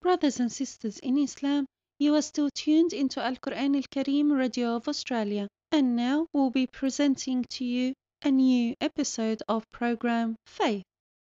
Brothers and sisters in Islam, you are still tuned into Al Quran Al Kareem Radio of Australia, and now we'll be presenting to you a new episode of program Faith.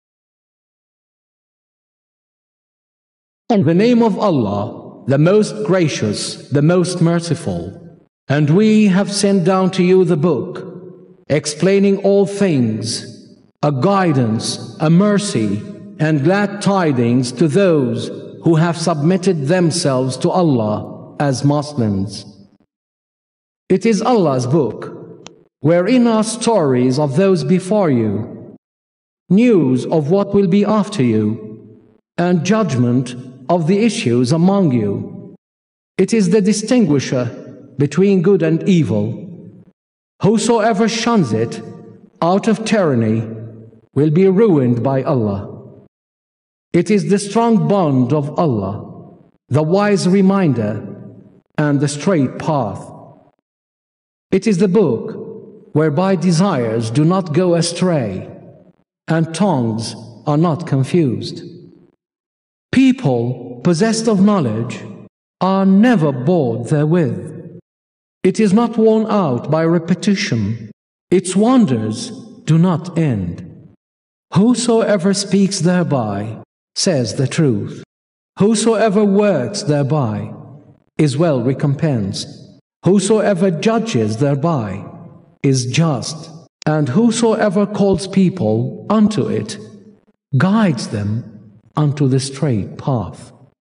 In the name of Allah, the most gracious, the most merciful. And we have sent down to you the book, explaining all things, a guidance, a mercy, and glad tidings to those who have submitted themselves to Allah as Muslims. It is Allah's book, wherein are stories of those before you, news of what will be after you, and judgment of the issues among you. It is the distinguisher between good and evil. Whosoever shuns it out of tyranny will be ruined by Allah. It is the strong bond of Allah, the wise reminder, and the straight path. It is the book whereby desires do not go astray, and tongues are not confused. People possessed of knowledge are never bored therewith. It is not worn out by repetition. Its wonders do not end. Whosoever speaks thereby says the truth. Whosoever works thereby is well recompensed. Whosoever judges thereby is just. And whosoever calls people unto it guides them unto the straight path.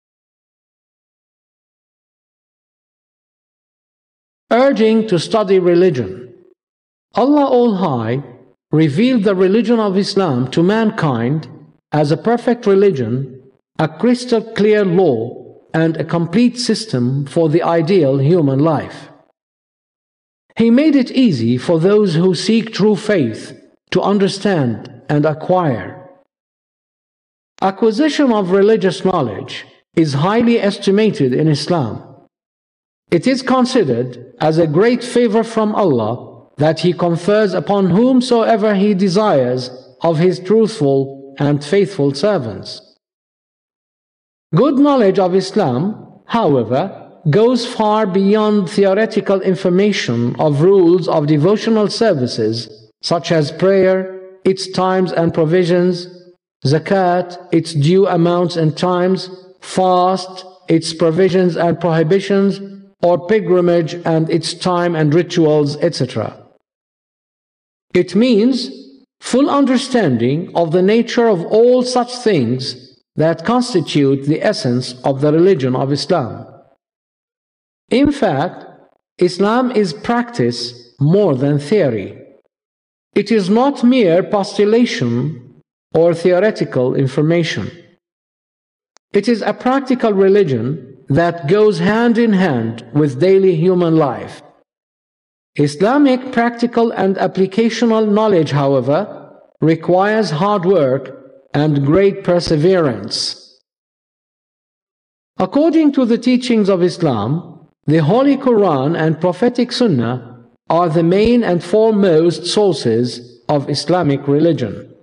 Urging to study religion. Allah All-High revealed the religion of Islam to mankind as a perfect religion, a crystal clear law, and a complete system for the ideal human life. He made it easy for those who seek true faith to understand and acquire. Acquisition of religious knowledge is highly estimated in Islam. It is considered as a great favor from Allah that He confers upon whomsoever He desires of His truthful and faithful servants. Good knowledge of Islam, however, goes far beyond theoretical information of rules of devotional services such as prayer, its times and provisions, zakat, its due amounts and times, fast, its provisions and prohibitions, or pilgrimage and its time and rituals, etc. It means full understanding of the nature of all such things that constitute the essence of the religion of Islam. In fact, Islam is practice more than theory. It is not mere postulation or theoretical information. It is a practical religion that goes hand in hand with daily human life. Islamic practical and applicational knowledge, however, requires hard work and great perseverance. According to the teachings of Islam, the Holy Quran and prophetic Sunnah are the main and foremost sources of Islamic religion.